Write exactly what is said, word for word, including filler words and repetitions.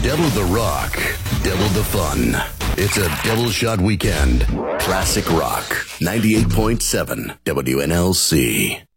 Double the rock, double the fun. It's a double shot weekend. Classic Rock, ninety-eight point seven W N L C.